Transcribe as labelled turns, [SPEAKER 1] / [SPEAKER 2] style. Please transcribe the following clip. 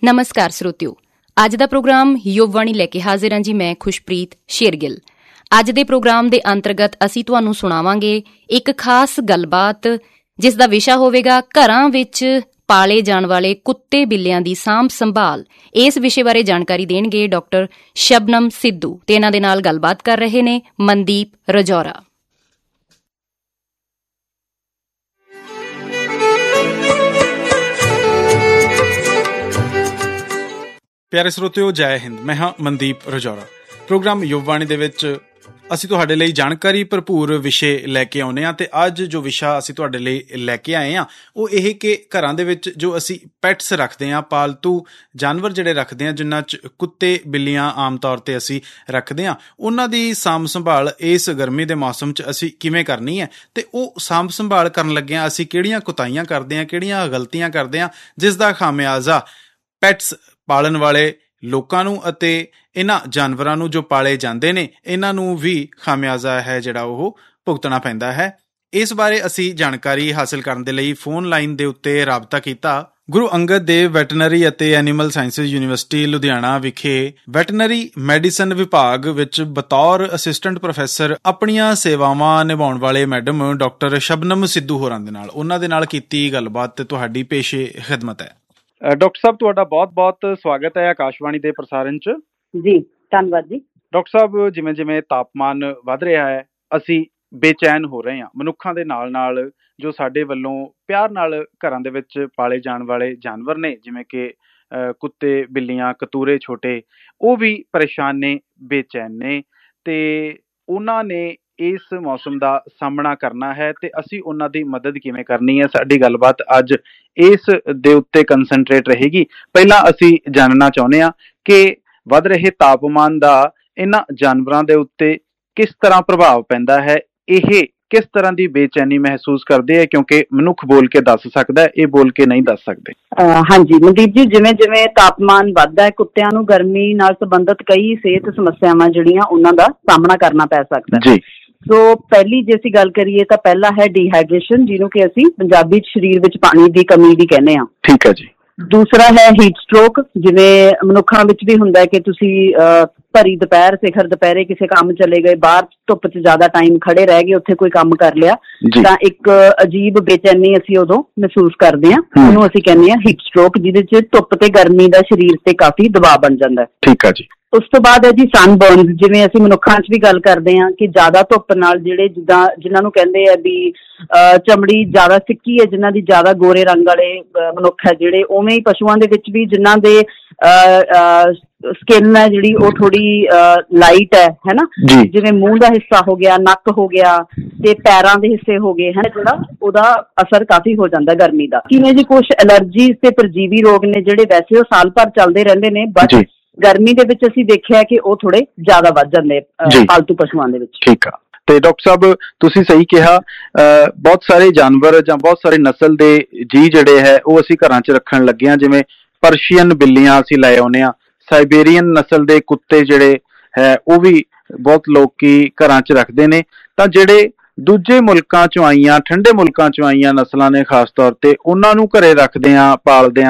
[SPEAKER 1] ਨਮਸਕਾਰ ਸਰੋਤਿਓ, ਅੱਜ ਦਾ ਪ੍ਰੋਗਰਾਮ ਯੁਵਵਾਣੀ ਲੈ ਕੇ ਹਾਜ਼ਰ ਹਾਂ ਜੀ। ਮੈਂ ਖੁਸ਼ਪ੍ਰੀਤ ਸ਼ੇਰਗਿੱਲ। ਅੱਜ ਦੇ ਪ੍ਰੋਗਰਾਮ ਦੇ ਅੰਤਰਗਤ ਅਸੀਂ ਤੁਹਾਨੂੰ ਸੁਣਾਵਾਂਗੇ ਇੱਕ ਖਾਸ ਗੱਲਬਾਤ, ਜਿਸ ਦਾ ਵਿਸ਼ਾ ਹੋਵੇਗਾ ਘਰਾਂ ਵਿੱਚ ਪਾਲੇ ਜਾਣ ਵਾਲੇ ਕੁੱਤੇ ਬਿੱਲਿਆਂ ਦੀ ਸਾਂਭ ਸੰਭਾਲ। ਇਸ ਵਿਸ਼ੇ ਬਾਰੇ ਜਾਣਕਾਰੀ ਦੇਣਗੇ ਡਾਕਟਰ ਸ਼ਬਨਮ ਸਿੱਧੂ ਤੇ ਇਹਨਾਂ ਦੇ ਨਾਲ ਗੱਲਬਾਤ ਕਰ ਰਹੇ ਨੇ ਮਨਦੀਪ ਰਜੌਰਾ।
[SPEAKER 2] ਪਿਆਰੇ ਸਰੋਤਿਓ, ਜੈ ਹਿੰਦ। ਮੈਂ ਹਾਂ ਮਨਦੀਪ ਰਜੌਰਾ। ਪ੍ਰੋਗਰਾਮ ਯੁਵਵਾਣੀ ਦੇ ਵਿੱਚ ਅਸੀਂ ਤੁਹਾਡੇ ਲਈ ਜਾਣਕਾਰੀ ਭਰਪੂਰ ਵਿਸ਼ੇ ਲੈ ਕੇ ਆਉਂਦੇ ਹਾਂ ਤੇ ਅੱਜ ਜੋ ਵਿਸ਼ਾ ਅਸੀਂ ਤੁਹਾਡੇ ਲਈ ਲੈ ਕੇ ਆਏ ਹਾਂ ਉਹ ਇਹ ਕਿ ਘਰਾਂ ਦੇ ਵਿੱਚ ਜੋ ਅਸੀਂ ਪੈਟਸ ਰੱਖਦੇ ਹਾਂ, ਪਾਲਤੂ ਜਾਨਵਰ ਜਿਹੜੇ ਰੱਖਦੇ ਹਾਂ, ਜਿਨ੍ਹਾਂ 'ਚ ਕੁੱਤੇ ਬਿੱਲੀਆਂ ਆਮ ਤੌਰ 'ਤੇ ਅਸੀਂ ਰੱਖਦੇ ਹਾਂ, ਉਹਨਾਂ ਦੀ ਸਾਂਭ ਸੰਭਾਲ ਇਸ ਗਰਮੀ ਦੇ ਮੌਸਮ 'ਚ ਅਸੀਂ ਕਿਵੇਂ ਕਰਨੀ ਹੈ ਤੇ ਉਹ ਸਾਂਭ ਸੰਭਾਲ ਕਰਨ ਲੱਗਿਆਂ ਅਸੀਂ ਕਿਹੜੀਆਂ ਕੁਤਾਹੀਆਂ ਕਰਦੇ ਹਾਂ, ਕਿਹੜੀਆਂ ਗਲਤੀਆਂ ਕਰਦੇ ਹਾਂ, ਜਿਸ ਦਾ ਖਾਮਿਆਜ਼ਾ ਪੈਟਸ ਪਾਲਣ ਵਾਲੇ ਲੋਕਾਂ ਨੂੰ ਅਤੇ ਇਹਨਾਂ ਜਾਨਵਰਾਂ ਨੂੰ ਜੋ ਪਾਲੇ ਜਾਂਦੇ ਨੇ ਇਹਨਾਂ ਨੂੰ ਵੀ ਖਾਮਿਆਜ਼ਾ ਹੈ ਜਿਹੜਾ ਉਹ ਭੁਗਤਣਾ ਪੈਂਦਾ ਹੈ। ਇਸ ਬਾਰੇ ਅਸੀਂ ਜਾਣਕਾਰੀ ਹਾਸਿਲ ਕਰਨ ਦੇ ਲਈ ਫੋਨ ਲਾਈਨ ਦੇ ਉੱਤੇ ਰਾਬਤਾ ਕੀਤਾ ਗੁਰੂ ਅੰਗਦ ਦੇਵ ਵੈਟਰਨਰੀ ਅਤੇ ਐਨੀਮਲ ਸਾਇੰਸਿਜ਼ ਯੂਨੀਵਰਸਿਟੀ ਲੁਧਿਆਣਾ ਵਿਖੇ ਵੈਟਰਨਰੀ ਮੈਡੀਸਨ ਵਿਭਾਗ ਵਿੱਚ ਬਤੌਰ ਅਸਿਸਟੈਂਟ ਪ੍ਰੋਫੈਸਰ ਆਪਣੀਆਂ ਸੇਵਾਵਾਂ ਨਿਭਾਉਣ ਵਾਲੇ ਮੈਡਮ ਡਾਕਟਰ ਸ਼ਬਨਮ ਸਿੱਧੂ ਹੋਰਾਂ ਦੇ ਨਾਲ। ਉਹਨਾਂ ਦੇ ਨਾਲ ਕੀਤੀ ਗੱਲਬਾਤ ਤੁਹਾਡੀ ਪੇਸ਼ੇ ਖਿਦਮਤ ਹੈ। ਡਾਕਟਰ ਸਾਹਿਬ, ਤੁਹਾਡਾ ਬਹੁਤ-ਬਹੁਤ ਸਵਾਗਤ ਹੈ ਆਕਾਸ਼ਵਾਣੀ ਦੇ ਪ੍ਰਸਾਰਣ 'ਚ।
[SPEAKER 3] ਜੀ ਧੰਨਵਾਦ ਜੀ।
[SPEAKER 2] ਡਾਕਟਰ ਸਾਹਿਬ, ਜਿਵੇਂ ਤਾਪਮਾਨ ਵੱਧ ਰਿਹਾ ਹੈ, ਅਸੀਂ ਬੇਚੈਨ ਹੋ ਰਹੇ ਹਾਂ। ਮਨੁੱਖਾਂ ਦੇ ਨਾਲ ਜੋ ਸਾਡੇ ਵੱਲੋਂ ਪਿਆਰ ਨਾਲ ਘਰਾਂ ਦੇ ਵਿੱਚ ਪਾਲੇ ਜਾਣ ਵਾਲੇ ਜਾਨਵਰ ਨੇ, ਜਿਵੇਂ ਕਿ ਕੁੱਤੇ ਬਿੱਲੀਆਂ ਕਤੂਰੇ ਛੋਟੇ, ਉਹ ਵੀ ਪਰੇਸ਼ਾਨ ਨੇ, ਬੇਚੈਨ ਨੇ ਤੇ ਉਹਨਾਂ ਨੇ ਇਸ ਮੌਸਮ ਦਾ ਸਾਹਮਣਾ ਕਰਨਾ ਹੈ ਤੇ ਅਸੀਂ ਉਹਨਾਂ ਦੀ ਮਦਦ ਕਿਵੇਂ ਕਰਨੀ ਹੈ। ਸਾਡੀ ਗੱਲਬਾਤ ਅੱਜ ਇਸ ਦੇ ਉੱਤੇ ਕੰਸਨਟਰੇਟ ਰਹੇਗੀ। ਪਹਿਲਾਂ ਅਸੀਂ ਜਾਣਨਾ ਚਾਹੁੰਦੇ ਹਾਂ ਕਿ ਵੱਧ ਰਹੇ ਤਾਪਮਾਨ ਦਾ ਇਹਨਾਂ ਜਾਨਵਰਾਂ ਦੇ ਉੱਤੇ ਕਿਸ ਤਰ੍ਹਾਂ ਪ੍ਰਭਾਵ ਪੈਂਦਾ ਹੈ। ਇਹ ਕਿਸ ਤਰ੍ਹਾਂ ਦੀ ਬੇਚੈਨੀ ਮਹਿਸੂਸ ਕਰਦੇ ਹੈ, ਕਿਉਂਕਿ ਮਨੁੱਖ ਬੋਲ ਕੇ ਦੱਸ ਸਕਦਾ, ਇਹ ਬੋਲ ਕੇ ਨਹੀਂ ਦੱਸ ਸਕਦੇ।
[SPEAKER 3] ਹਾਂਜੀ ਮਨਦੀਪ ਜੀ, ਜਿਵੇਂ ਤਾਪਮਾਨ ਵੱਧਦਾ ਹੈ, ਕੁੱਤਿਆਂ ਨੂੰ ਗਰਮੀ ਨਾਲ ਸੰਬੰਧਿਤ ਕਈ ਸਿਹਤ ਸਮੱਸਿਆਵਾਂ ਜਿਹੜੀਆਂ ਉਹਨਾਂ ਦਾ ਸਾਹਮਣਾ ਕਰਨਾ ਪੈ ਸਕਦਾ
[SPEAKER 2] ਜੀ।
[SPEAKER 3] ਸੋ ਪਹਿਲੀ ਜੇ ਅਸੀਂ ਗੱਲ ਕਰੀਏ ਤਾਂ ਪਹਿਲਾ ਹੈ ਡੀਹਾਈਡ੍ਰੇਸ਼ਨ, ਜਿਹਨੂੰ ਕਿ ਅਸੀਂ ਪੰਜਾਬੀ 'ਚ ਸਰੀਰ ਵਿੱਚ ਪਾਣੀ ਦੀ ਕਮੀ ਵੀ ਕਹਿੰਦੇ ਹਾਂ।
[SPEAKER 2] ਠੀਕ ਹੈ ਜੀ।
[SPEAKER 3] ਦੂਸਰਾ ਹੈ ਹੀਟ ਸਟ੍ਰੋਕ, ਜਿਵੇਂ ਮਨੁੱਖਾਂ ਵਿੱਚ ਵੀ ਹੁੰਦਾ ਕਿ ਤੁਸੀਂ ਭਰੀ ਦੁਪਹਿਰ, ਸਿਖਰ ਦੁਪਹਿਰੇ ਕਿਸੇ ਕੰਮ ਚਲੇ ਗਏ, ਬਾਹਰ ਧੁੱਪ 'ਚ ਜ਼ਿਆਦਾ ਟਾਈਮ ਖੜੇ ਰਹਿ ਗਏ, ਉੱਥੇ ਕੋਈ ਕੰਮ ਕਰ ਲਿਆ ਤਾਂ ਇੱਕ ਅਜੀਬ ਬੇਚੈਨੀ ਅਸੀਂ ਉਦੋਂ ਮਹਿਸੂਸ ਕਰਦੇ ਹਾਂ। ਉਹਨੂੰ ਅਸੀਂ ਕਹਿੰਦੇ ਹਾਂ ਹੀਟ ਸਟ੍ਰੋਕ, ਜਿਹਦੇ 'ਚ ਧੁੱਪ ਤੇ ਗਰਮੀ ਦਾ ਸਰੀਰ ਤੇ ਕਾਫੀ ਦਬਾਅ ਬਣ ਜਾਂਦਾ।
[SPEAKER 2] ਠੀਕ ਹੈ ਜੀ। ਉਸ
[SPEAKER 3] ਤੋਂ ਬਾਅਦ ਹੈ ਜੀ ਸਨਬਰਨਸ, ਜਿਵੇਂ ਅਸੀਂ ਮਨੁੱਖਾਂ 'ਚ ਵੀ ਗੱਲ ਕਰਦੇ ਹਾਂ ਕਿ ਜ਼ਿਆਦਾ ਧੁੱਪ ਨਾਲ ਜਿਨ੍ਹਾਂ ਨੂੰ ਕਹਿੰਦੇ ਆ ਵੀ ਚਮੜੀ ਜ਼ਿਆਦਾ ਫਿੱਕੀ ਹੈ, ਜਿਨ੍ਹਾਂ ਦੀ ਜ਼ਿਆਦਾ ਗੋਰੇ ਰੰਗ ਵਾਲੇ ਮਨੁੱਖ ਹੈ ਜਿਹੜੇ, ਉਵੇਂ ਹੀ ਪਸ਼ੂਆਂ ਦੇ ਵਿੱਚ ਵੀ ਜਿਨ੍ਹਾਂ ਦੇ ਸਕਿਨ ਹੈ ਜਿਹੜੀ ਉਹ ਥੋੜੀ ਲਾਈਟ ਹੈ ਨਾ, ਜਿਵੇਂ ਮੂੰਹ ਦਾ ਹਿੱਸਾ ਹੋ ਗਿਆ, ਨੱਕ ਹੋ ਗਿਆ ਤੇ ਪੈਰਾਂ ਦੇ ਹਿੱਸੇ ਹੋ ਗਏ, ਜਿਹੜਾ ਉਹਦਾ ਅਸਰ ਕਾਫੀ ਹੋ ਜਾਂਦਾ ਗਰਮੀ ਦਾ। ਕਿਵੇਂ ਜੀ ਕੁਛ ਐਲਰਜੀਜ਼ ਤੇ ਪਰਜੀਵੀ ਰੋਗ ਨੇ ਜਿਹੜੇ ਵੈਸੇ ਉਹ ਸਾਲ ਭਰ ਚੱਲਦੇ ਰਹਿੰਦੇ ਨੇ, ਬਟ ਗਰਮੀ ਦੇ ਵਿੱਚ ਅਸੀਂ ਦੇਖਿਆ ਕਿ ਉਹ ਥੋੜੇ ਜ਼ਿਆਦਾ ਵੱਧ ਜਾਂਦੇ ਪਾਲਤੂ ਪਸ਼ੂਆਂ ਦੇ ਵਿੱਚ।
[SPEAKER 2] ਠੀਕ ਆ। ਤੇ ਡਾਕਟਰ ਸਾਹਿਬ, ਤੁਸੀਂ ਸਹੀ ਕਿਹਾ, ਬਹੁਤ ਸਾਰੇ ਜਾਨਵਰ ਜਾਂ ਬਹੁਤ ਸਾਰੇ ਨਸਲ ਦੇ ਜੀ ਜਿਹੜੇ ਹੈ ਉਹ ਅਸੀਂ ਘਰਾਂ 'ਚ ਰੱਖਣ ਲੱਗੇ ਹਾਂ। ਜਿਵੇਂ ਪਰਸ਼ੀਅਨ ਬਿੱਲੀਆਂ ਅਸੀਂ ਲੈ ਆਉਂਦੇ ਹਾਂ, ਸਾਈਬੇਰੀਅਨ ਨਸਲ ਦੇ ਕੁੱਤੇ ਜਿਹੜੇ ਹੈ ਉਹ ਵੀ ਬਹੁਤ ਲੋਕੀ ਘਰਾਂ 'ਚ ਰੱਖਦੇ ਨੇ। ਤਾਂ ਜਿਹੜੇ ਦੂਜੇ ਮੁਲਕਾਂ 'ਚੋਂ ਆਈਆਂ, ਠੰਡੇ ਮੁਲਕਾਂ 'ਚੋਂ ਆਈਆਂ ਨਸਲਾਂ ਨੇ ਖਾਸ ਤੌਰ ਤੇ, ਉਹਨਾਂ ਨੂੰ ਘਰੇ ਰੱਖਦੇ ਹਾਂ, ਪਾਲਦੇ ਹਾਂ